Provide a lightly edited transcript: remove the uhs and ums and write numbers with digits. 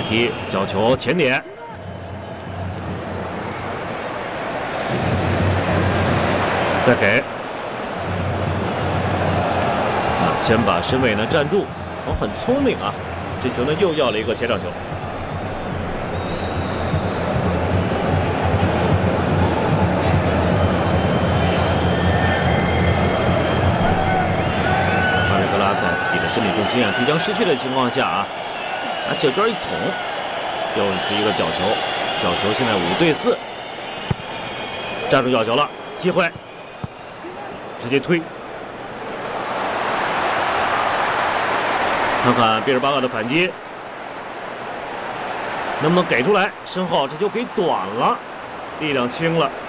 踢角球前点，再给。先把身位呢站住，很聪明啊！这球呢又要了一个前场球。哈维格拉在自己的身体重心即将失去的情况下拿脚跟一捅，又是一个角球，角球现在5对4，站住角球了，机会，直接推。看看毕尔巴鄂的反击能不能给出来，身后这就给短了，力量轻了。